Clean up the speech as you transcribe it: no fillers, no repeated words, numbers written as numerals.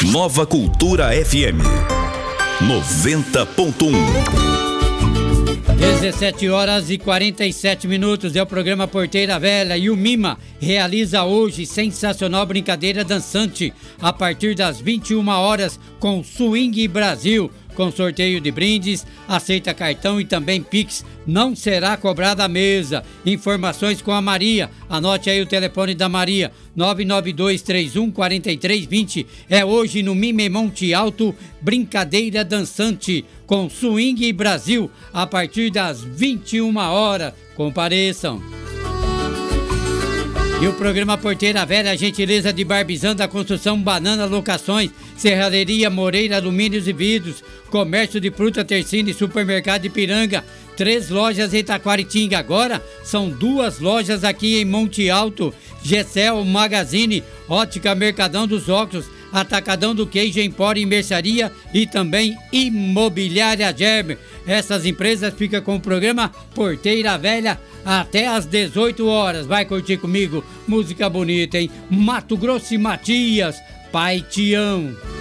Nova Cultura FM 90.1. 17h47 é o programa Porteira Velha e o Mima realiza hoje sensacional brincadeira dançante a partir das 21 horas com Swing Brasil, com sorteio de brindes, aceita cartão e também Pix, não será cobrada a mesa. Informações com a Maria, anote aí o telefone da Maria, 992314320. É hoje no Mime Monte Alto, brincadeira dançante com Swing Brasil, a partir das 21 horas. Compareçam. E o programa Porteira Velha, a gentileza de Barbizan da Construção, Banana Locações, Serralheria Moreira, Alumínios e Vidros, Comércio de Fruta Tercine, Supermercado de Piranga, 3 lojas em Taquaritinga. Agora são 2 lojas aqui em Monte Alto, Gessel Magazine, Ótica Mercadão dos Óculos, Atacadão do Queijo, Empório e Mercearia e também Imobiliária Gerber. Essas empresas ficam com o programa Porteira Velha até às 18 horas. Vai curtir comigo música bonita, hein? Mato Grosso e Matias, Pai Te Amo.